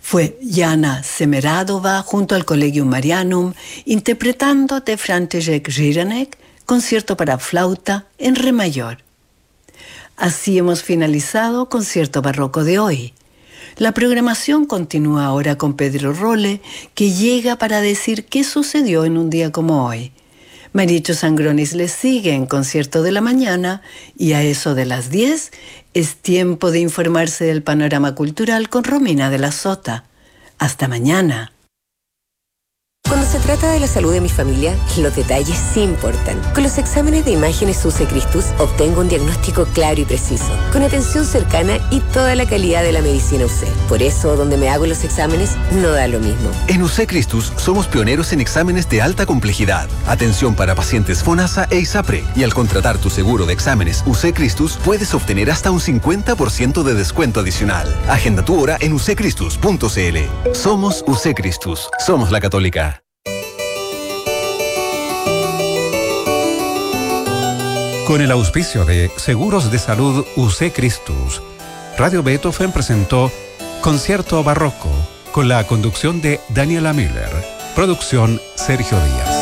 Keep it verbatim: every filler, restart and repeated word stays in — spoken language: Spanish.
Fue Jana Semeradova junto al Collegium Marianum interpretando de František Žiranek, concierto para flauta en re mayor. Así hemos finalizado Concierto Barroco de hoy. La programación continúa ahora con Pedro Rolle, que llega para decir qué sucedió en un día como hoy. Maricho Sangronis le sigue en Concierto de la Mañana y a eso de las diez es tiempo de informarse del panorama cultural con Romina de la Sota. Hasta mañana. Cuando se trata de la salud de mi familia, los detalles sí importan. Con los exámenes de imágenes U C Christus obtengo un diagnóstico claro y preciso, con atención cercana y toda la calidad de la medicina U C. Por eso, donde me hago los exámenes, no da lo mismo. En U C Christus somos pioneros en exámenes de alta complejidad. Atención para pacientes FONASA e ISAPRE. Y al contratar tu seguro de exámenes U C Christus, puedes obtener hasta un cincuenta por ciento de descuento adicional. Agenda tu hora en u c christus punto c l. Somos U C Christus. Somos la Católica. Con el auspicio de Seguros de Salud U C Christus, Radio Beethoven presentó Concierto Barroco, con la conducción de Daniela Miller. Producción Sergio Díaz.